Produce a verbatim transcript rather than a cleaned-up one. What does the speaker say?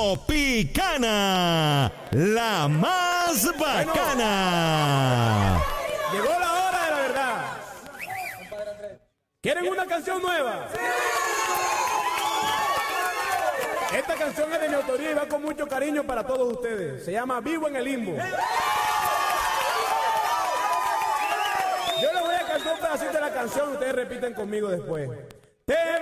Tropicana, la más bacana. Llegó la hora de la verdad. ¿Quieren una canción nueva? Esta canción es de mi autoría y va con mucho cariño para todos ustedes. Se llama Vivo en el Limbo. Yo les voy a cantar un pedacito de la canción y ustedes repiten conmigo después. Te